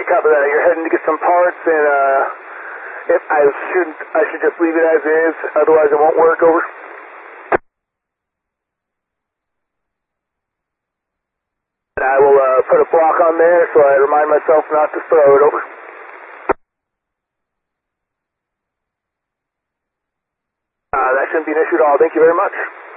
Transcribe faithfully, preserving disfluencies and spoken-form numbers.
copy that. You're heading to get some parts, and uh, if I should, I should just leave it as is. Otherwise, it won't work. Over. I will uh, put a block on there so I remind myself not to throw it. Over. Uh, that shouldn't be an issue at all. Thank you very much.